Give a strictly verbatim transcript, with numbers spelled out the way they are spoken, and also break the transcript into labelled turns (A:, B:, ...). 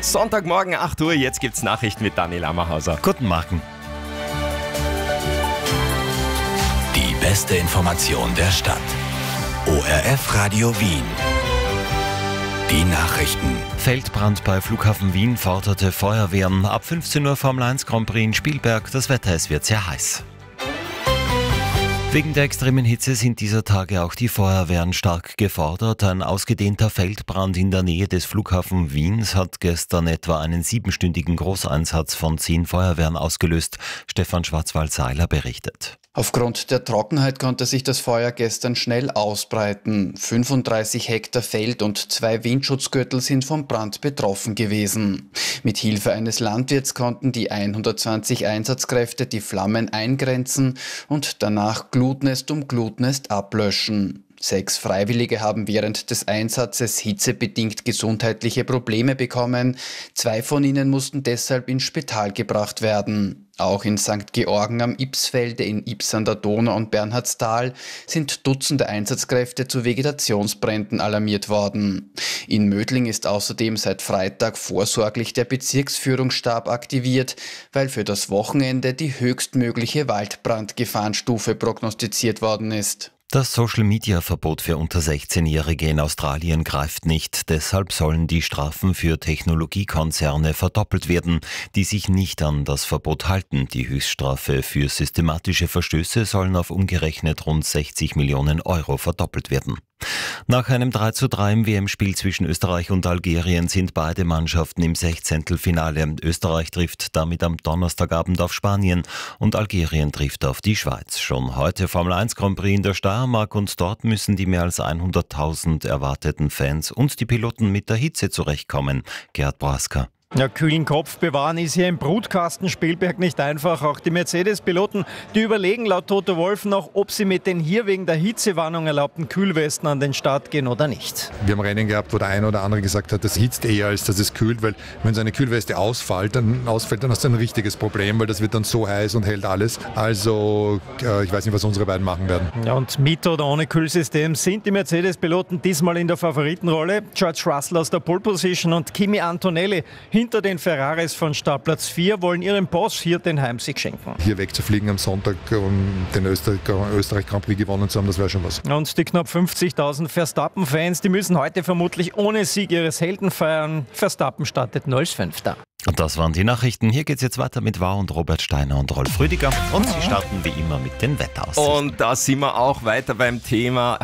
A: Sonntagmorgen acht Uhr, jetzt gibt's Nachrichten mit Daniel Ammerhauser.
B: Guten Morgen.
C: Die beste Information der Stadt. O R F Radio Wien. Die Nachrichten.
B: Feldbrand bei Flughafen Wien forderte Feuerwehren. Ab fünfzehn Uhr Formel eins Grand Prix in Spielberg. Das Wetter, es wird sehr heiß. Wegen der extremen Hitze sind dieser Tage auch die Feuerwehren stark gefordert. Ein ausgedehnter Feldbrand in der Nähe des Flughafen Wiens hat gestern etwa einen siebenstündigen Großeinsatz von zehn Feuerwehren ausgelöst. Stefan Schwarzwald-Seiler berichtet.
D: Aufgrund der Trockenheit konnte sich das Feuer gestern schnell ausbreiten. fünfunddreißig Hektar Feld und zwei Windschutzgürtel sind vom Brand betroffen gewesen. Mit Hilfe eines Landwirts konnten die hundertzwanzig Einsatzkräfte die Flammen eingrenzen und danach Glutnest um Glutnest ablöschen. Sechs Freiwillige haben während des Einsatzes hitzebedingt gesundheitliche Probleme bekommen. Zwei von ihnen mussten deshalb ins Spital gebracht werden. Auch in Sankt Georgen am Ybbsfelde, in Ybbs an der Donau und Bernhardsthal sind Dutzende Einsatzkräfte zu Vegetationsbränden alarmiert worden. In Mödling ist außerdem seit Freitag vorsorglich der Bezirksführungsstab aktiviert, weil für das Wochenende die höchstmögliche Waldbrandgefahrenstufe prognostiziert worden ist.
B: Das Social-Media-Verbot für unter sechzehnjährige in Australien greift nicht. Deshalb sollen die Strafen für Technologiekonzerne verdoppelt werden, die sich nicht an das Verbot halten. Die Höchststrafe für systematische Verstöße sollen auf umgerechnet rund sechzig Millionen Euro verdoppelt werden. Nach einem drei zu drei im W M-Spiel zwischen Österreich und Algerien sind beide Mannschaften im Sechzehntelfinale. Österreich trifft damit am Donnerstagabend auf Spanien und Algerien trifft auf die Schweiz. Schon heute Formel eins Grand Prix in der Steiermark und dort müssen die mehr als hunderttausend erwarteten Fans und die Piloten mit der Hitze zurechtkommen. Gerhard Brasker.
E: Ja, kühlen Kopf bewahren ist hier im Brutkasten Spielberg nicht einfach. Auch die Mercedes-Piloten, die überlegen laut Toto Wolff noch, ob sie mit den hier wegen der Hitzewarnung erlaubten Kühlwesten an den Start gehen oder nicht.
F: Wir haben Rennen gehabt, wo der eine oder andere gesagt hat, das hitzt eher, als dass es kühlt, weil wenn so eine Kühlweste ausfällt, dann, ausfällt, dann hast du ein richtiges Problem, weil das wird dann so heiß und hält alles. Also äh, ich weiß nicht, was unsere beiden machen werden.
E: Ja, und mit oder ohne Kühlsystem sind die Mercedes-Piloten diesmal in der Favoritenrolle. George Russell aus der Pole Position und Kimi Antonelli hinter den Ferraris von Startplatz vier wollen ihrem Boss hier den Heimsieg schenken.
F: Hier wegzufliegen am Sonntag und den Österreich, Österreich Grand Prix gewonnen zu haben, das wäre schon was.
E: Und die knapp fünfzigtausend Verstappen-Fans, die müssen heute vermutlich ohne Sieg ihres Helden feiern. Verstappen startet nur als Fünfter.
B: Und das waren die Nachrichten. Hier geht's jetzt weiter mit Wow und Robert Steiner und Rolf Rüdiger. Und sie starten wie immer mit den Wetteraussichten.
A: Und da sind wir auch weiter beim Thema